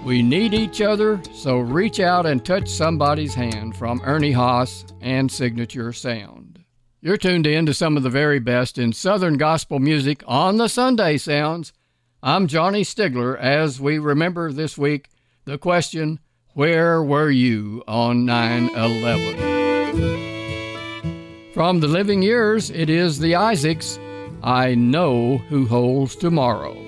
We need each other, so reach out and touch somebody's hand from Ernie Haas and Signature Sound. You're tuned in to some of the very best in Southern gospel music on the Sunday Sounds. I'm Johnny Stigler as we remember this week the question, where were you on 9/11? From the Living Years, it is the Isaacs, I Know Who Holds Tomorrow.